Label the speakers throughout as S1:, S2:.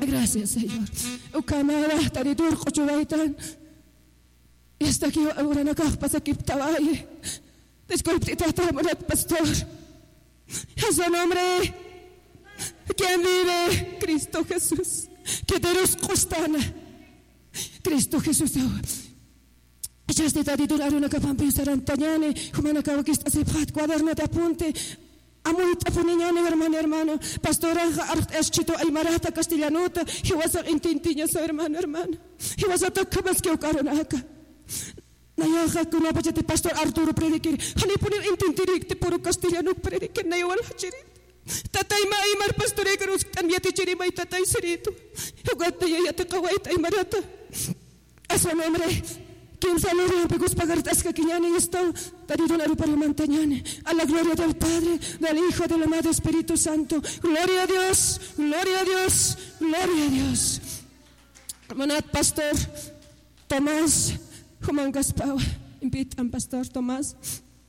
S1: Gracias, Señor. Ukamara, taridur, cochubaitan. Y hasta aquí ahora no pasa aquí tabaye. Disculpita, pastor. A su nombre. ¿Quién vive? Cristo Jesús. Que te nos costana. Cristo Jesús. Ya está titular una capampi sarantañane. Humana cabakista se fat cuaderno de apunte. Amuit apuniñane hermano. Pastora eschito aymarata castellanota. He was a intintiña so hermano. He was a tocabas que ocaronaka. Nayaja kuna pachete pastor Arturo predikir. Hani punir intintirik te puro castellano predikir na yawal hachirit. Tatay maimar pastor ekarus tanbiati chiri may tatay sirito. Hugat na yayata kawait aymarata. A su nombre. Quien saluda pegos pagartas que quiñane esto, tarido la para montañane, a la gloria del Padre, del Hijo, del amado Espíritu Santo. Gloria a Dios, gloria a Dios, gloria a Dios. Manat Pastor Tomás, Juan Gaspar, invitan Pastor Tomás.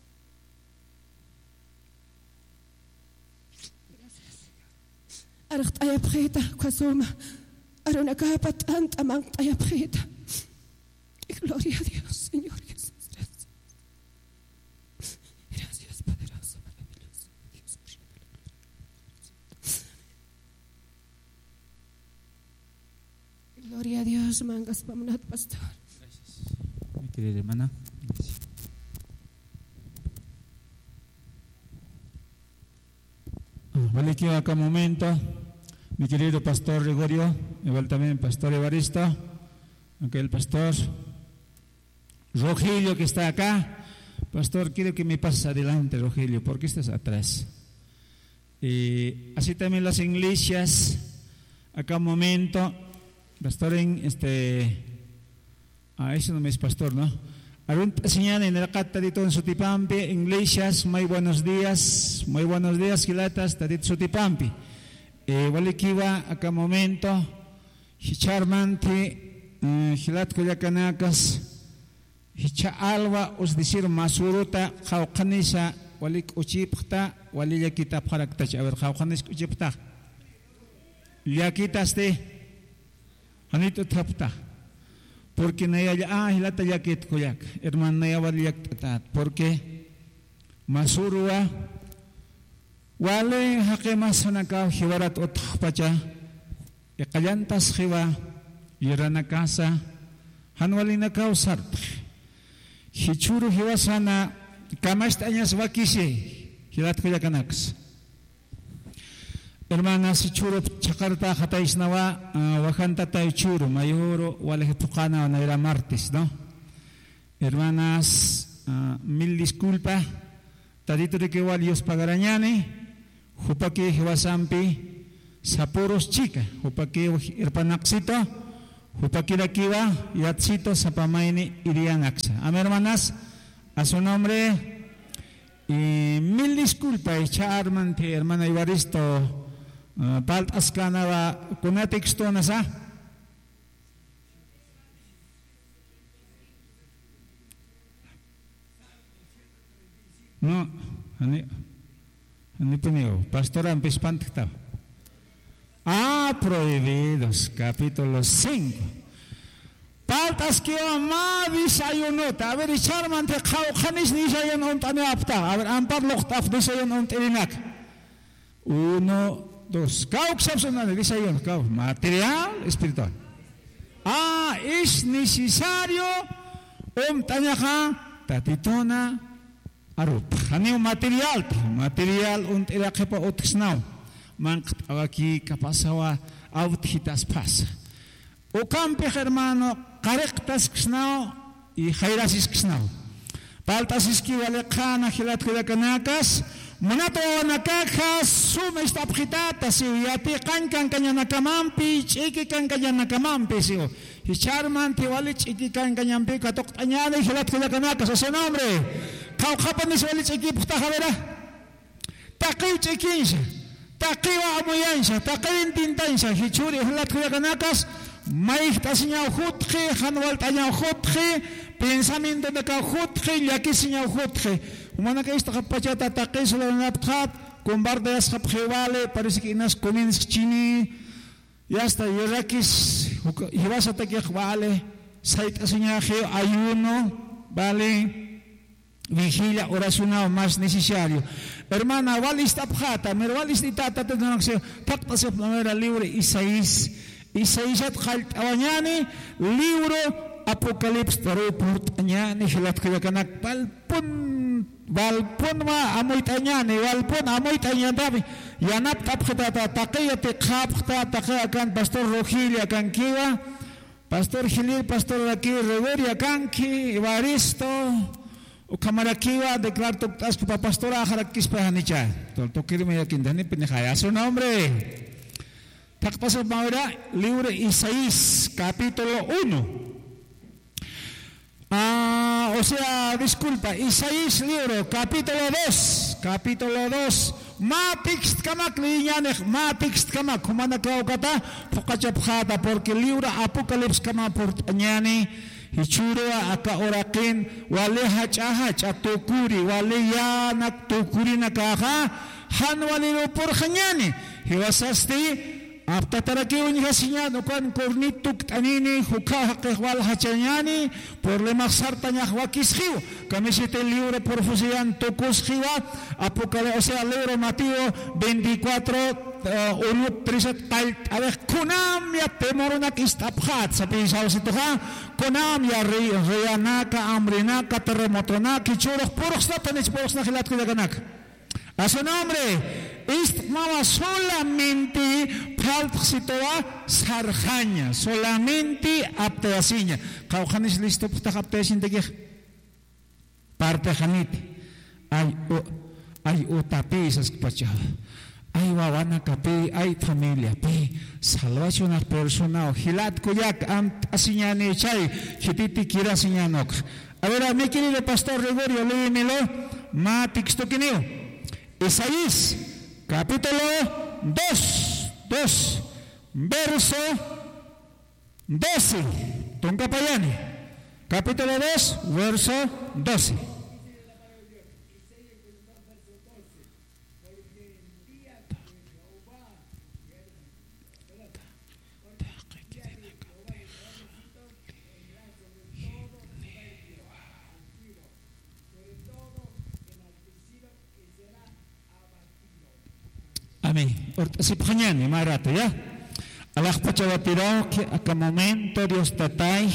S1: Gracias. Aracht ayapreta, kwasoma, arona kapat ant amang ayapreta. Gloria a Dios, Señor Jesús. Gracias. Gracias, poderoso, maravilloso Dios. Gloria a Dios, mangas pamunat pastor.
S2: Gracias, mi querida hermana. Gracias. Vale que acá un momento, mi querido pastor Gregorio, igual también pastor Evaristo, aunque el pastor Rogelio que está acá. Pastor, quiero que me pases adelante, Rogelio, porque estás atrás. Así también las iglesias, acá un momento, pastor eso no es pastor, ¿no? Ahorita señala en el cata de todo en Sotipampi, iglesias, muy buenos días, gilatas, tadit Sotipampi. Vale que iba acá un momento, hicharmanti, gilat koyakanacas, hicha alba os decir masuruta khawqanisa walik uchipta walilla kitab kharakta a ver khawqanis uchipta yakitaste hanito tapta porque naya hilata yakit koyak hermano naya waliyak tatat porque masurua wale haqema sanaka hiwarat utpacha yaqayantas khiwa yirana casa hanwalina kausart Hichuru hiwasana kamastañas wakisi hilat kuyakanax. Hermanas hichuru chakarta hataisnawa wakantata hichuru mayoro wale tukana na era martes, ¿no? Hermanas, mil disculpa. Tadito de que walios pagarañane, jupaki hiwasampi sapuros chica, jupaki herpanaxito. Jupakira kiwa yatsito sapamaini irian axa. Amén, hermanas, a su nombre y mil disculpas, charmante hermana Ivaristo, palt ascanava kunatixto nasa. No, ani puneo, pastora ampispanticta. Prohibidos, capítulo 5. Paltas que ama desayunota. A ver, charmante, jaujanis desayunot aneapta. A ver, ampar lochtaf desayunot erinak. 1, 2. Kau excepcional desayun, kau material, espiritual. Es necesario tañaja tatitona arup. Haneo material erakepa otisnao. Mankt aquí capasawa autitas pasa. O campe hermano carectas xnao y jairasis xnao. Paltas esquivale cana gilat kanakas. Monato nakakas suma istapjitata si yati kankan kanyanampi chiki kanyanampi si o. Hicharman tiwalich iki kanyanampi katok anyane gilat kanakas. Ese nombre. Kaukapanis walich iki puta javera. Takay chikinsha. Taqiwa amuyansha, taqin tintansha, hichuri hlat kuyakanakas, maik tasiña jutje, hanwal taña jutje, pensamiento de ka jutje, yakisiña jutje. Humana que esta kapachata taqis la naptat, con bardeas kapjevale, parece que inas comins chini, Ya está, Yerakis, y vas a tener vale, Saita señaje, ayuno, vale, vigilia, oración más necesario. Hermana, valis tapjata, mer valis ni tata, tenemos que pacta se primera libro Isaías at khalt awanyani, libro Apocalipsis taruh purtanya ni hilat kaya kanak valpun ma amoy tanya ni valpun amoy tanya dabi yanap tapkhata taqiyati khapkhata taqiyakan pastor Rogelio akan kiwa pastor Hilil pastor Raki Reveria akan ki Evaristo ukamarakiwa declar tuktas pa pastora harakis pahanicha toltokir me yakin dani pinkhaya su nombre takpasa maura libro Isaías capítulo 1. O sea, disculpa, Isaías libro, capítulo 2, Matix kamak liñanek, Matix kamak, kumana kaukata, pokachapjata, porque libro Apocalipsis kamak portanyani, hichura aka orakin, wale hachahach atukuri, wale yanak tukuri nakaha, han wale porjanyani, hiwasasti, Aptataraki unyasinya nukan kornituk tanini hukah kehwal hachanyani por le masartanya wakishiu kami siete libro profesian tokus hiwa Apocalipsis, o sea libro Mateo 24 unut triset kalt aleh kunam ya temorunak istaphat sabi saus itu ha kunam ya rianaka amrinaka terremotonaka churuk puros na tanis puros na khilat kidaganak a su nombre mama solamente falta sarjanya, solamente apteasinya. Kau kanis listo putak apteasin tegi parte haniti. Ay utapi sas pacha. Ay wawana kapi, ay familia pi. Salvación a persona. Hilat kuyak asinya ni chay. Hititi kira sinyanok. A ver, mi querido pastor Gregorio, léemelo. Matix toquineo. Isaías capítulo 2, verso 12. Tongkapayani. Capítulo 2, verso 12. Amén. Si pañani marato ya. Alah pachawatiro que a momento Dios tatay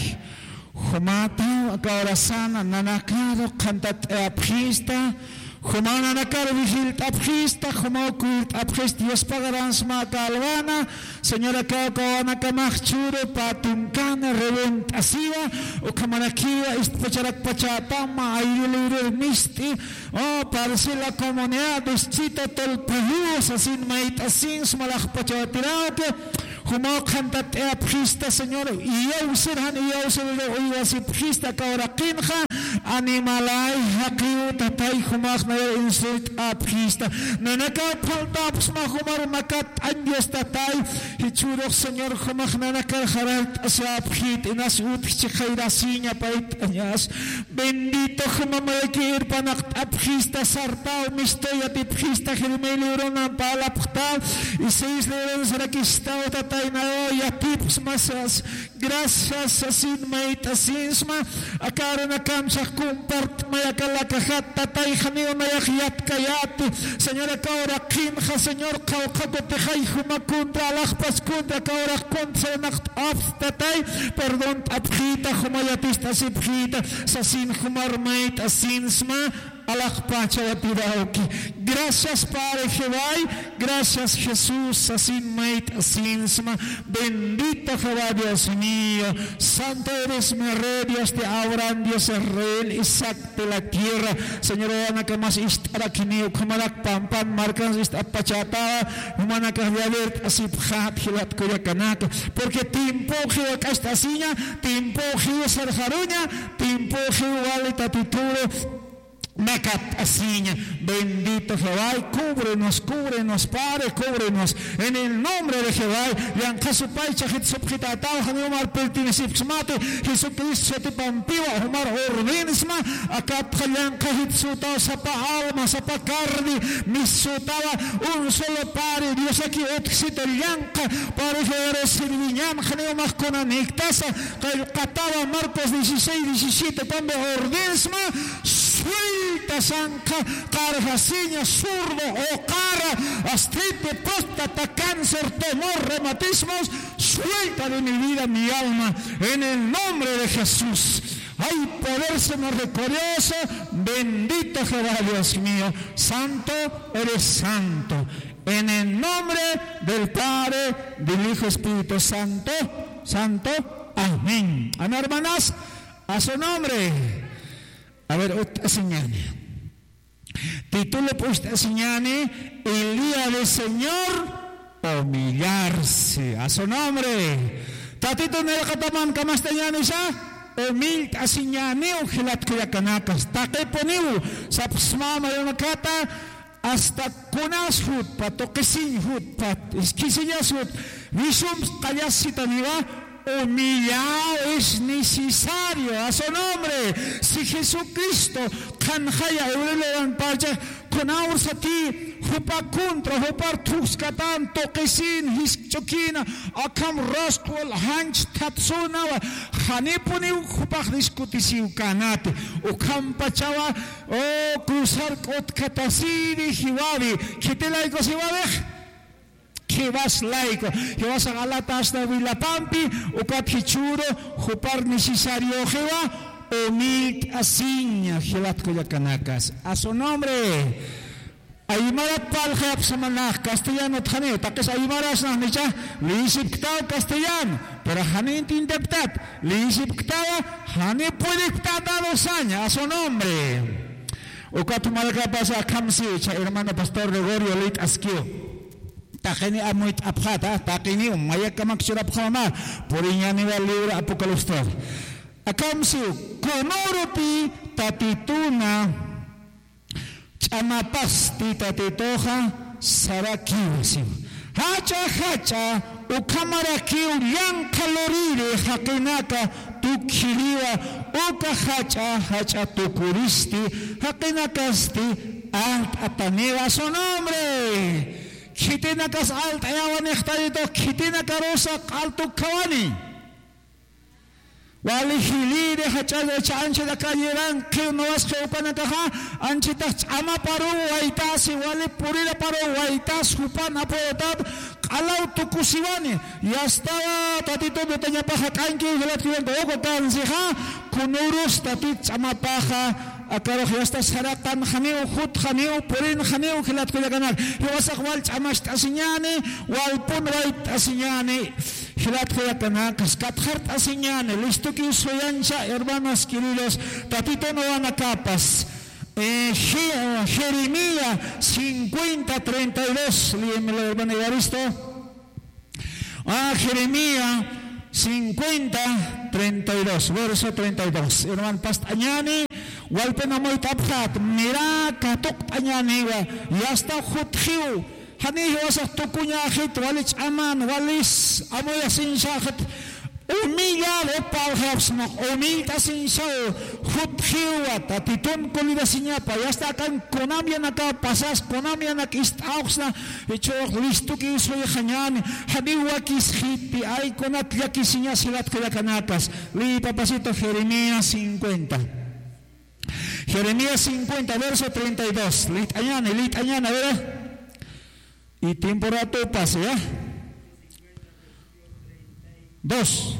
S2: humata a orasan nanakado cantat apista humana nakar vigil apista humokult apist Dios pagarán sma calvana señora kawana kamachuro patunkana reventasiva o kamanakiwa istpacharak pachatama ayulure misti o parece la comunidad dustita tolpahus asin mait asin smalach pachawatirate Humok hantat apista señor iyausir iwasip pista kaurakinha animalay hakiu tatay humak na insult apista nanaka paltaps ma humar makat andios tatay hichurok señor humak nanaka harat asapit inas utchikhairasinya pait anyas bendito humamalakir panak apista sartao mistoyati pista hilmelurona palapta iseis leron sarakistao tatay ya tips masas gracias asin mait asinsma akara na kamsa kumpart maya kalakahat tatay hanio na yakyat kayati señora kaura kinha señor kaukagote hay humakunta alakpas kunta kaura kunta nacht af tatay perdón apjita humayatista sipjita sasin humar mait asinsma alakpachawatiraoki. Gracias Padre Jehová, gracias Jesús, asin mait asinsma, bendito Jehová Dios mío, santo eres mi rey, Dios de Abraham, Dios de Israel, Isaac de la tierra, Señor, ana que más estará aquí ni kumanak pampan marcas esta pachatada, humana que había ver así phat hilat koyakanak, porque tiempo Jehová castasiña, tiempo Jehová sarjaruña, tiempo Jehová le tatituro Macataciña, bendito Jehová, y cúbrenos, Padre, cúbrenos, en el nombre de Jehová, y en Jesupai, Chajit Subjitatao, Hanumar Pertinisipsmate, Jesucristo te pampiwa, Humar Ordinisma, Akatjayan Kajit Sutao, Sapa alma, Sapa carne, Misutaba, un solo Padre, Dios aquí, Oxito Yanka, Padre Jehová, Sirviñan, Hanumar Conanictasa, Kataba, Marcos 16, 17, Tambe Ordinisma, suelta Sanka, carjaciña, zurdo o cara, artritis, próstata, cáncer, tumor, reumatismos, suelta de mi vida, mi alma, en el nombre de Jesús. Hay poder misericordioso, bendito Jehová, Dios mío, santo eres santo. En el nombre del Padre, del Hijo, Espíritu Santo, santo, amén. Amén, hermanas, a su nombre. A ver, otra señal. Título pues señal, el día del Señor, humillarse. A su nombre. Tatito nela kataman kamastañani sa, humil asiñani o gilat kuyakanakas. Take poniu, sa psmama yonakata, hasta kunas hut, patokesin hut, pat, iskisiñas hut, visum kayasitaniwa. Humillado es necesario a su nombre. Si Jesucristo canjaya eurelan paja con aursati hupa contra hupar tuskatan tokesin hischokina akam roskol hanch tatsuna hanipuni hupa diskutisiu kanate ukam pachawa o cruzar kot katasiri hiwabi kitelaiko siwabeh que vas laico, que vas a Galata hasta Vilapampi, o Capichuro, Jupar necesario Jehová, o mi asiña, Jelat Coyacanacas. A su nombre, Aymarat Paljeap Samanach, castellano Tjaneo, Taques Aymaras Nahnecha, Lisipktao castellano, pero Hanin Tindeptat, Lisipktao, Hane puede estar a 2 años, a su nombre. O Catumalca pasa Kamsi, hermano pastor Gregorio Lit Asquio. Takini amoit apkhata, takini umaya kamak surap khama, purinya ni libro Apocalipsis. Akamsiu konoroti tatituna chamapas tatitoha sarakiwasiu. Hacha ukamarakiu yang kalorire hakinaka tukiliwa uka hacha tukuristi hakinakasti ataneva su nombre. Kitina kas alt ayawan ekhtadito kitina karosa alto kawani wali hilire hachada chanche da kayeran que no es que upana kaha anchita ama paru waitasi wali purira paru waitas upana potat kalau tukusiwani ya estaba tatito betanya paha kanki gelat kian gogo tanziha kunurus tatit ama paha akaro hasta sarakan khaneu khut khaneu purin khaneu khilat kuyaganal yawasak wal chamash asinyane wal pun wait asinyane khilat kuyaganal kaskat khart asinyane listo que soyancha hermanos queridos tatito no van a capas Jeremías 50:32 léemelo hermano Evaristo. Jeremías 50:32 verso 32 hermano pastañani walpen amoy tabhat mira katok anyani wa yasta khuthiu hani wasa tukunya khit walich aman walis amoy asin shakhat humillado palhabsno humilta sin show khuthiu tatitun kolida sinyapa yasta kan konamia naka pasas konamia nakistauxna hecho listo que soy khanyani hani wakis khiti ay konat yakisinya silat kanakas li papacito Jeremías 50. Jeremías 50, verso 32. Litañana, ¿verdad? Y temporada pase, ¿ya? 2.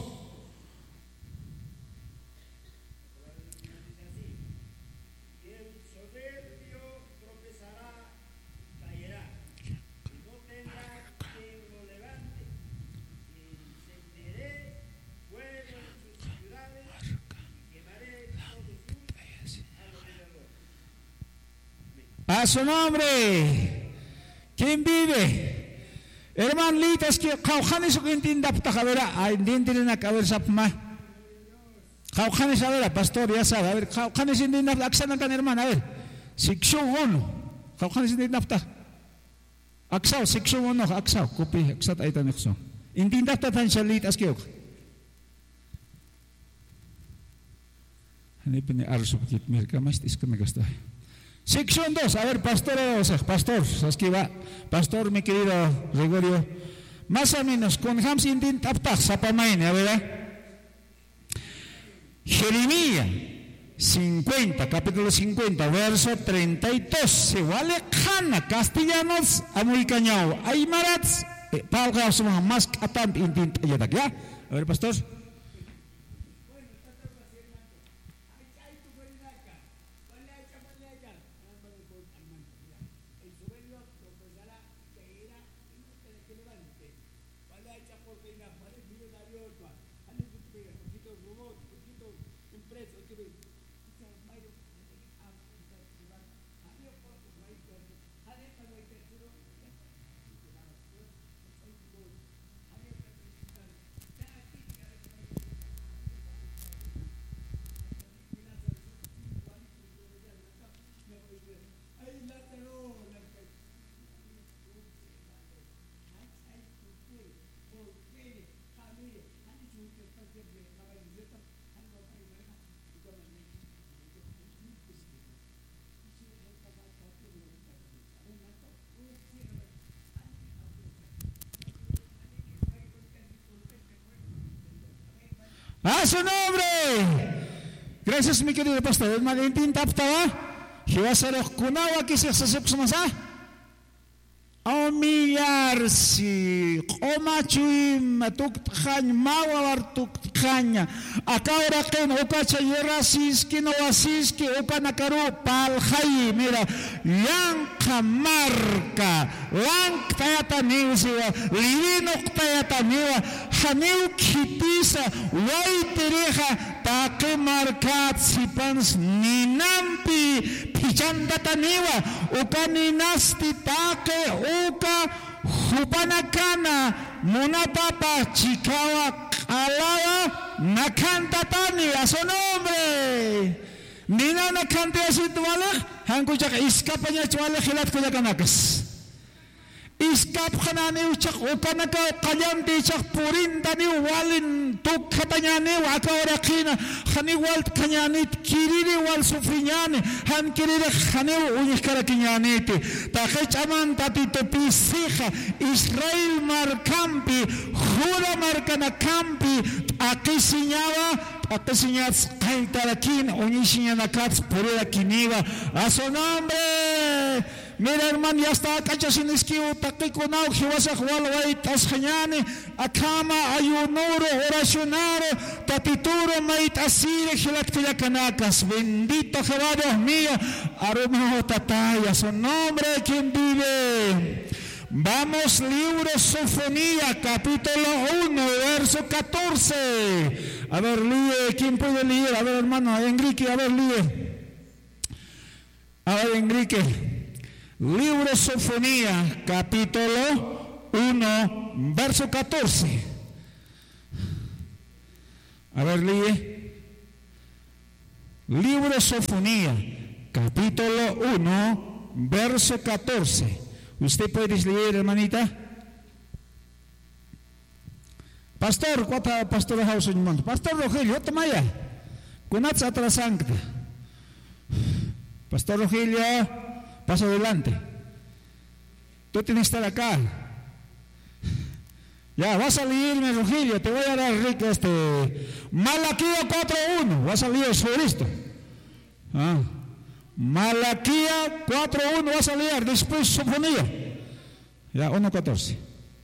S2: A su nombre, ¿quién vive? Hermano Litas que Jaujanes o entienda ptajadera, a entienden a caber sapma. Jaujanes a ver, pastor, ya sabe, a ver, Jaujanes entienda la axana can hermana, a ver. Sección 1. Kaukan sindin nafta. Aksaw, section 1, aksaw, kopi, aksat ay tanekso. Hindi nafta tan siya lit askiyok. Hanipin ni Arso Pakit Mirka, mas iska nagasta. Sección 2, a ver, pastor, saskiwa, pastor, mi querido Gregorio, más o menos, con Hams indin taptak sa pamain, ¿verdad? Jeremías 50, capítulo 50, verso 32. Se vale Hanna, castellanos, amuy cañao, aymarats, palga semua mas katam indin ayadak, ya? A ver, pastor. ¡A su nombre! Gracias, mi querido pastor. El Valentín Taptawa. Hiwasarok kunawa kisasasok sumasa. Humillarse, omachuim, tuktkhan, mawar tuktkhan. Akahora ken okacha yerasiski no asiski okanakaru palhay. Mira, yanka marka, lank tayata niusiwa, livinok tayata niwa, haniu kitisa, waitereja, take markat sipans ninampi, pichanda niwa, ukaninasti take. Uka hupanakana munapapa chikawa alawa nakantatani a su nombre. Nina nakante así tuwalak hankuchak iskapanya chuwalak hilat kuyakanakas. Iskap kanani uchak ukanaka kayamdi chak purindani walin tukatanyani wakaorakina hani wal kanyani kiriri wal sufrinyani han kiriri hani unikarakinyani takech aman tatito pisija Israel markampi Jura markana kampi akisiñaba akisiñats kaintarakin unishiñanakats purira kiniva a su nombre. Mira, hermano, ya está cachasiniskiu takikunau hiwasak walway tashañani akama ayunuro oracionaro tatituro mait asire hilatkayakanakas. Bendito Jehová Dios mío, arumaho tataya, su nombre quien vive. Vamos, libro Sofonía, capítulo 1, verso 14. A ver, lee, ¿quién puede leer? A ver, hermano, Enrique, a ver, lee. A ver, Enrique. Libro Sofonía, capítulo 1, verso 14. A ver, lee. Libro Sofonía, capítulo 1, verso 14. ¿Usted puede leer, hermanita? Pastor, ¿cuánta pastora house en mundo? Pastor Rogelio, tamaya. Kunats atrasangta. Pastor Rogelio, pasa adelante. Tú tienes que estar acá. Ya, vas a leerme, Rogelio. Te voy a dar rico Malaquía 4.1. Vas a leer sobre esto. Malaquía 4.1 vas a leer. Después Sofonía. Ya, 1.14.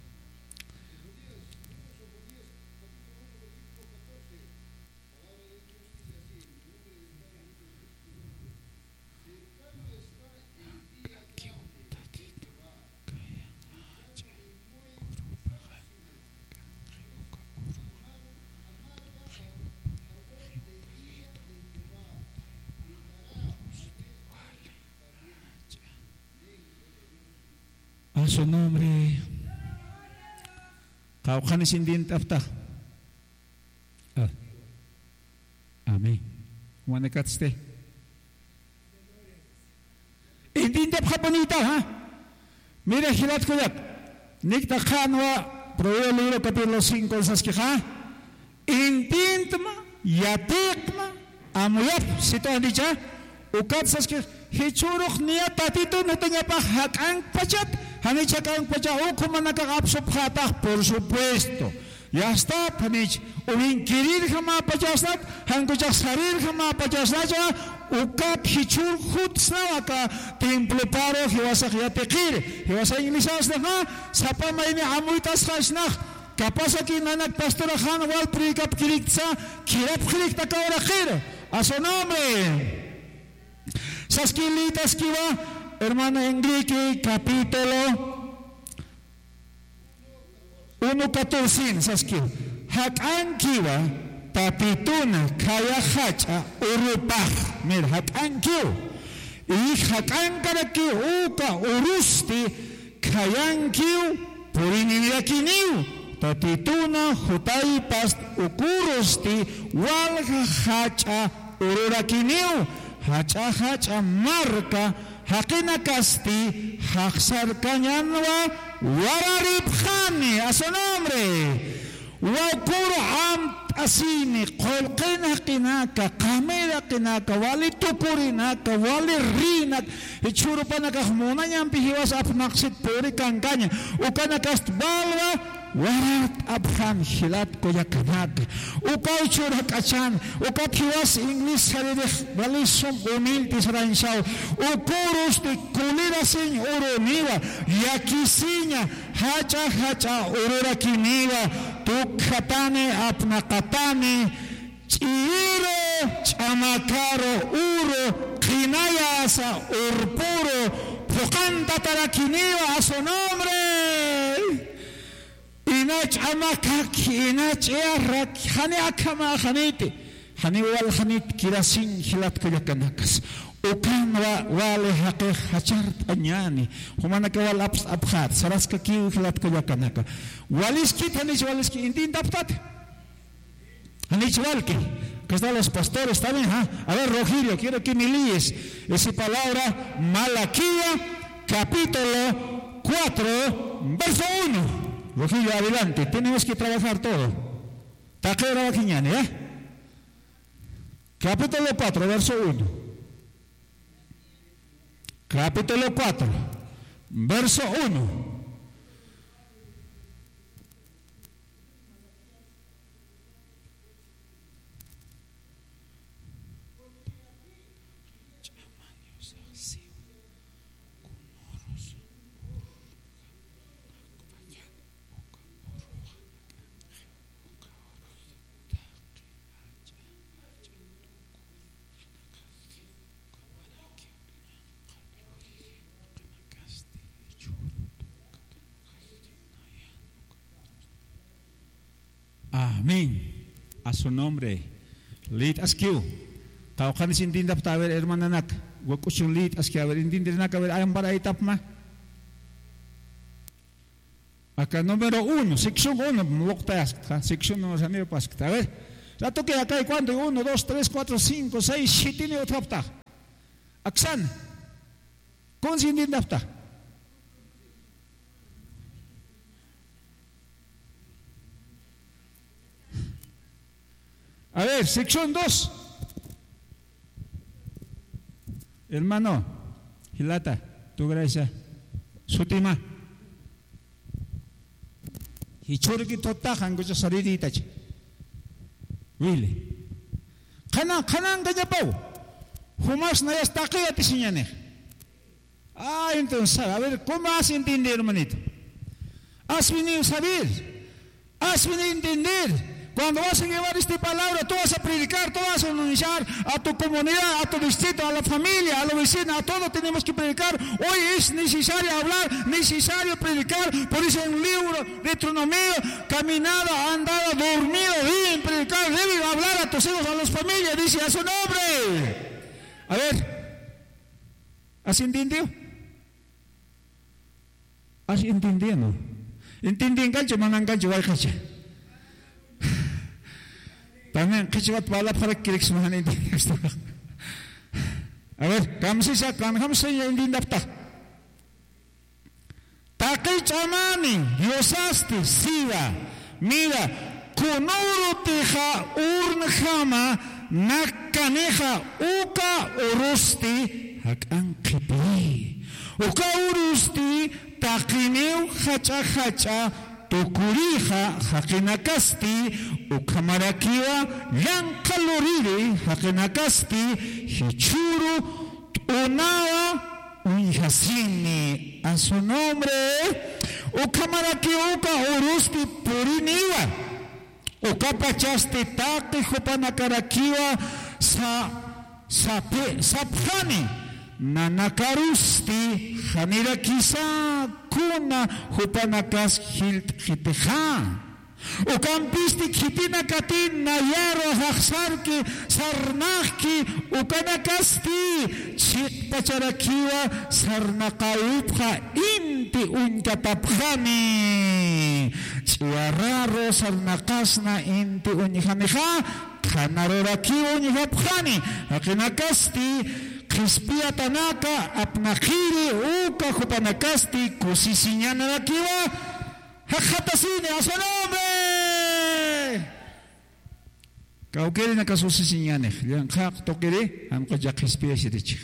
S2: A su nombre. Kaukanis indin tafta. Amén. Wanekatste. Intinde japonita, ¿ah? Mira, Gilat Koyak. Nicta Hanwa, Proverbio libro capítulo 5, esas que ha. Intintma, yatikma, amuyap, si tú has dicho, ukatsas que hichuruk niya tatito no tenga pa hakang pachat, hanicha kang pachat, o como nakakapsop hatak, por supuesto. Ya está, panich. Uwing kirir kama pachasat, hangkuchak sarir kama pachasat, ukap hichur hutsna waka templo paro hiwasak yatekir, hiwasak inglisas na ha, sapa maini amuitas hasnah, kapasaki nanak pastora han wal prikap kiriksa, kirap kirik takawara kir, a su nombre. Saskilitas kiwa, hermano Enrique, capítulo 1:14 saskil hakan kiwa tatituna kaya hacha urupah mir hakan kiw y hakan karaki uka urusti kayan kiw puriniyakiniw tatituna hutai past ukurusti walga hacha ururakiniw hacha marka hakina kasti haksar kanyanwa wararibkhani a su nombre wakuru am asini kolqina qinaka qamera qinaka wali tupurinaka wali rinak ichurupanaka hmunanyam pihiwas apnaqsit puri kankanya ukana kast balwa warat abhan hilat koyakanaka ukay churak achan ukat hiwas English saririh balisum umilti saranshaw ukurus ti kulirasin uruniwa yakisinya hacha ururakiniwa tukhatane apnaqatane chiro chamakaro uro kinayasa urpuro fukanta tarakiniwa a su nombre. Inach amakak, inach earrak, hani akama hanite, hani wal hanit kirasin hilat kayakanakas. Ukan wale hake hachar anyani, humana ke wal aps abhat, saraska kiu hilat kayakanaka. Waliski hanich waliski intin taptat. Hanich walki. Que están los pastores, ¿está bien? ¿Ah? A ver, Rogelio, quiero que me líes esa palabra, Malaquía, capítulo 4, verso 1. Rogelio, adelante, tenemos que trabajar todo. Taquera Baquiñani, ¿eh? Capítulo 4, verso 1. Capítulo 4, verso 1. Amén. A su nombre. Lit askiu. Tao kan sindindap tawer hermananak. Wakusyong lit askiu. Indindinak awer ayam para itapma. Acá número 1, sección 1, sección número 1, pask. A ver. Rato que acá hay cuánto, 1, 2, 3, 4, 5, 6, 7, 8, tapta. Aksan. Kon sindindap ta. A ver, sección 2. Hermano, Hilata, tu gracia, Sutima. Hichurki totahan ko sa sarili itachi. Really. Kanang kanya po. Humas na yastaki at isinyane. Entonces, a ver, ¿cómo has entendido, hermanito? Has venido a saber. Has venido a entender. Cuando vas a llevar esta palabra, tú vas a predicar, tú vas a anunciar a tu comunidad, a tu distrito, a la familia, a la vecina, a todos tenemos que predicar. Hoy es necesario hablar, necesario predicar. Por eso en un libro de Deuteronomio, caminada, andada, dormido, deben predicar, deben hablar a tus hijos, a las familias, dice a su nombre. A ver, ¿has entendido? ¿Has entendido? ¿Entienden gancho, manan gancho, vai gancho? También, ¿qué chivat para la para que les manen? A ver, kamsisa kanhamsa indindapta. Takay chamani, Diosasti, siva. Mira, kunuru teja urnjama, nakaneja uka urusti, hakan kipi. Uka urusti, takineu hacha, tukurija, hakinakasti, ukamarakiwa, lankaloriri, hakinakasti, hichuru, unawa, Unjasini, a su nombre, Ukamarakiuka urusti puriniwa, Ukapachasti taki hupanakarakiwa sapani, Nanakarusti, Hanirakisa kuna hupanakas hiteha. Ukampisti kitina katin nayaro haksarki sarnaki ukanakasti chik pacharakiwa sarnakaupha inti unkatapkhani chiwararo sarnakasna inti unjaniha kanarorakiwa unjapkhani akinakasti Crispia tanaka apnakiri uka hupanakasti kusisiñanarakiwa Hajatasine a su nombre. Kaukeri na kasusisiñane. Lian hak tokeri amko ya crispia shirichi.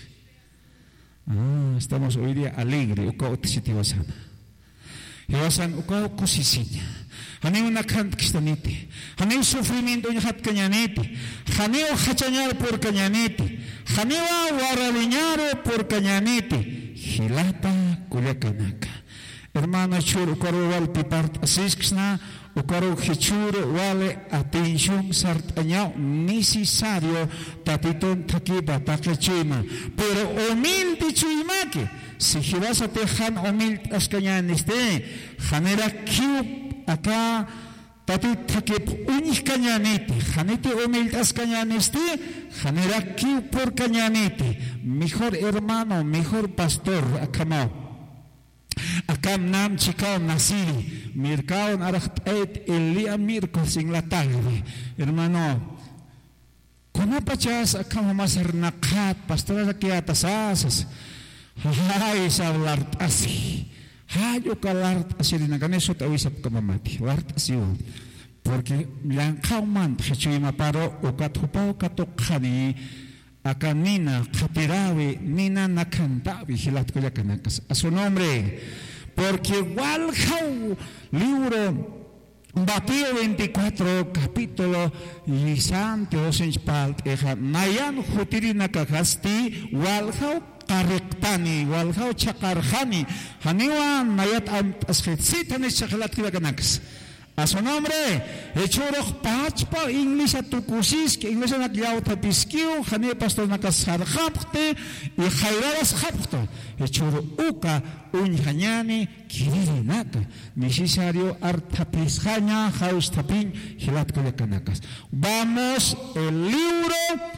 S2: Estamos hoy día alegre uka otisitiwasan. Hiwasan uka kusisiña. Hani una kant kistaniti. Hani sufrimiento ni hat kañaniti. Hani o hachañar por kañaniti. Hani wa waraliñaro por kañaniti. Hilata kulekanaka. Hermano chur ukaro wal pipart asisksna ukaro hichur wale atención sartañao necesario tatiton takiba takechima pero humilde chuimake si hirasa tejan humilde ascañaniste janera kiu acá tatit takip unik cañanete janete humilde ascañaniste janera kiu por cañanete mejor hermano mejor pastor acamao Akam nam chikao nasiri, mirkaon arachtet elia mirko sing la tarde. Hermano, ¿cómo pachas akam masar nakat pastora que atasasas? Hay sablart así. Hay ukalart así de naganeso tawisap kamamati. Lart así. Porque lankao man hachima paro ukatupao katokani. Akanina, Kapirawi, Nina Nakantavi, Hilatkoyakanakas, a su nombre, porque Walhau, libro Mateo 24, capítulo Lisante Osenspalt, Nayan Hutirina Kakasti, Walhau Karektani, Walhau Chakarhani, Haniwan, Nayat Ashetitanis Chakilatkoyakanakas. A su nombre, echorok pachpa English atukusis, que English nakyauta piskiu, jane pastor nakasarhapte, y jairadas hapto. Echoro uka unjanyani kiririnaka. Necesario artapisjaña, haustapin, hilatkayakanakas. Vamos, el libro,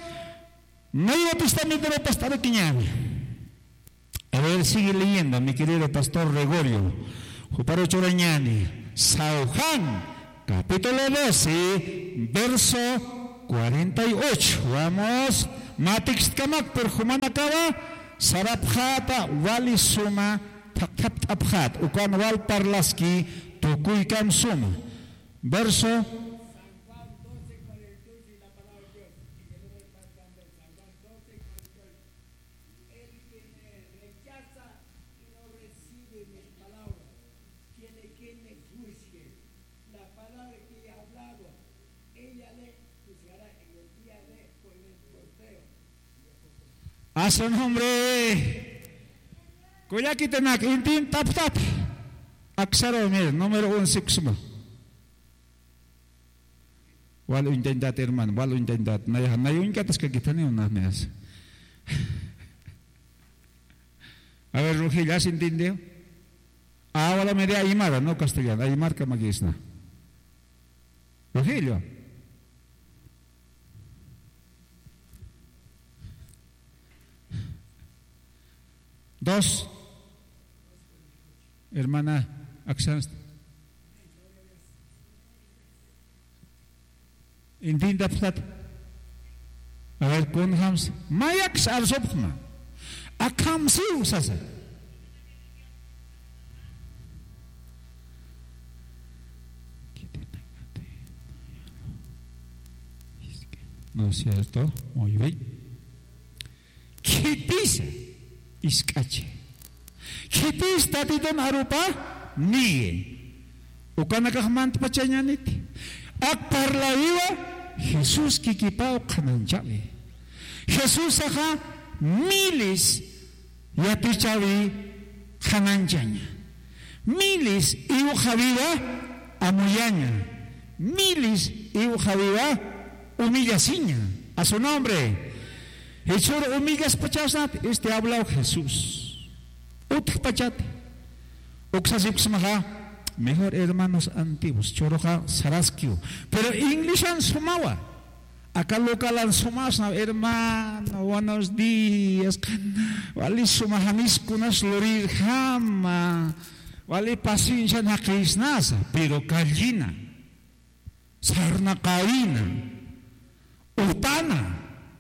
S2: Nuevo Testamento de Pastor Quiñani. A ver, sigue leyendo, mi querido pastor Gregorio. Juparo Chorañani. Sauhan, capítulo 12, verso 48. Vamos. Matix kamak per humanakaba, sarapjata wali suma, taptaphat, ukan wal parlaski, tukuykan suma. Verso. A su nombre, Kuyakitenak, intin tap. Aksaro mir, número 16. Walau intendat hermano, walau intendat. Nayun katas kagitan yun na mes. A ver, Rugil, ¿has entendido? Ahora me de Aymara, no castellano. Aymar que magisna. Rugilio. Dos, hermana Aksan. Intin dapsat. A ver, kun hams. Mayaks arsopma. Akamsi usasa. ¿No es cierto? Muy bien. ¿Qué dice? Iscache. ¿Qué dice tatidon arupa? Niye. Ukanakahmant pachanyaniti. Akparlaiwa Jesús kikipao kananchale. Jesús acá miles yatichavi kananchaña. Miles iu javiva amuyaña. Miles iu javiva humillaciña. A su nombre. Hechor humillas pachasat. Este ha hablado Jesús. Utik pachate. Uxasipsmaha. Mejor hermanos antiguos, choroja saraskio. Pero Englishan sumawa. Acá localan sumas, hermano, buenos días. Wali sumahamis kunas lorir jama. Wali paciencia na krisnasa. Pero kallina. Sarna kaina. Utana.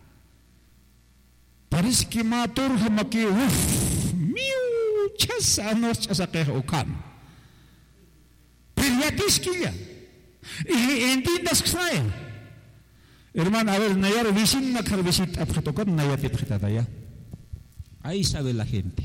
S2: Parece que matur hamaki. Miu chasa nos chasa keh ukam. Periatisquilla. Y entiendas que está él. Hermano, a ver, Nayar visin na carvisit apretocot Nayati ya. Ahí sabe la gente.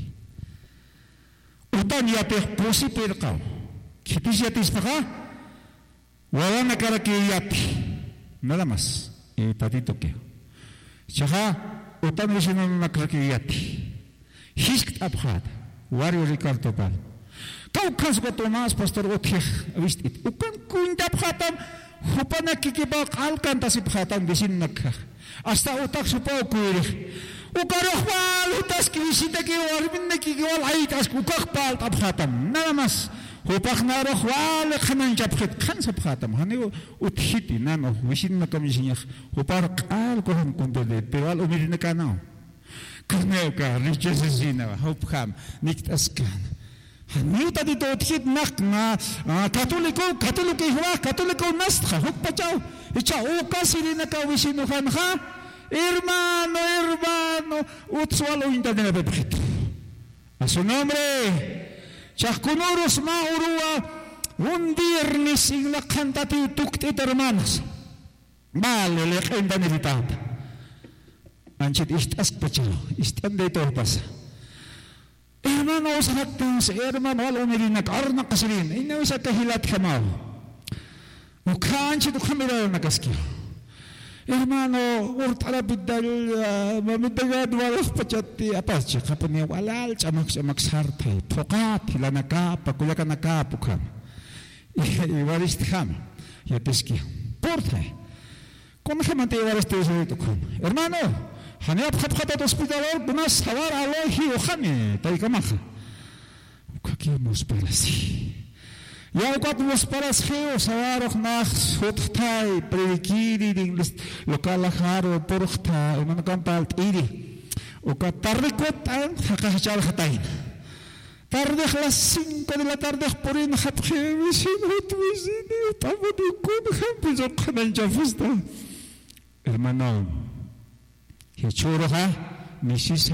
S2: Utan yate posi percao. Kitis yatis para. Wala na cara que yati. Nada más. Y tatito que. Chaha, utan visin na cara que yati. Hisk aprat. Wario Ricardo Pal. Kau kasgo Tomas pastor othih avistit ukan kuinda phatam hupana kikiba alkan tasip phatam bisin nakha asta utak supau kuir ukarohwal utas ki visita ki warbinne ki wal aitas ukak pal tap phatam nada más hupak narohwal khanan japkhet khan sap phatam hani uthiti nano visin nakam isinya hupar qal ko han kundele pewal umirine kanao karneuka richesina hupkham niktaskan Niuta dito othit nak na katoliko ihwa katoliko nastha hukpachao icha ukasiri na kawisino khanha hermano utsualo intadena bebrit a su nombre chaskunuros maurua un viernes en la cantati tuktit hermanos vale legenda necesitada anchit istas pachao istan de todo pasa. Hermano, usahaktas, hermano, wala umirina karna kasirin. Ina usa kahilat kamaw. Mukhanchi to kamera nakaskil. Hermano, urtala bidal mamidagad walas pachati apache kapani walal chamak sartay. Pokat hilanaka pakulaka nakapukam. Iwarist ham. Yatiski. Portay. ¿Cómo se mantiene este uso? Hermano. Hanep khapkhata hospital bunas sawar alohi okhane taikamaha ukaki musparasi ya ukat musparas kheo sawar okhna sotthai predikiri inglis lokal haro porkhta unan kampal iri ukat tarikot an khakachal khatain tarde las 5 de la tarde por en khapkhe visin hotwisini tamodi kun khampizo khanan jafusta hermano Hechoroha, Mrs.